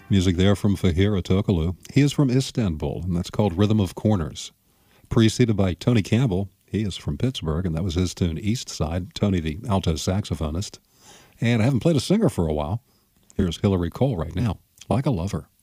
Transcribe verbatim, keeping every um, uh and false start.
Music there from Fahir Atokolu. He is from Istanbul, and that's called Rhythm of Corners. Preceded by Tony Campbell. He is from Pittsburgh, and that was his tune East Side. Tony, the alto saxophonist. And I haven't played a singer for a while. Here's Hillary Cole right now, Like a Lover.